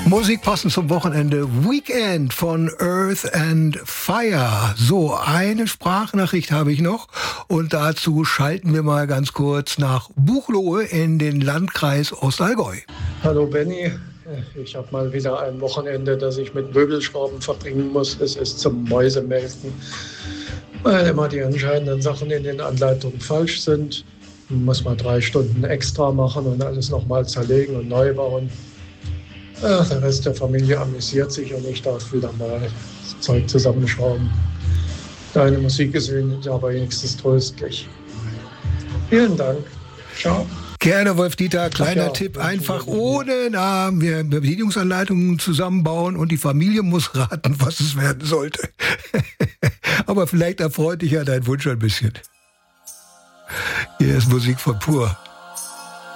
Musik passend zum Wochenende. Weekend von Earth and Fire. So, eine Sprachnachricht habe ich noch. Und dazu schalten wir mal ganz kurz nach Buchloe in den Landkreis Ostallgäu. Hallo Benny. Ich habe mal wieder ein Wochenende, das ich mit Möbelschrauben verbringen muss. Es ist zum Mäusemelken, weil immer die entscheidenden Sachen in den Anleitungen falsch sind. Man muss mal 3 Stunden extra machen und alles nochmal zerlegen und neu bauen. Der Rest der Familie amüsiert sich und ich darf wieder mal das Zeug zusammenschrauben. Deine Musik ist aber wenigstens tröstlich. Vielen Dank. Ciao. Gerne, Wolf-Dieter. Kleiner Tipp, einfach ohne Namen wir Bedienungsanleitungen zusammenbauen und die Familie muss raten, was es werden sollte. Aber vielleicht erfreut dich ja dein Wunsch ein bisschen. Hier ist Musik von Pur.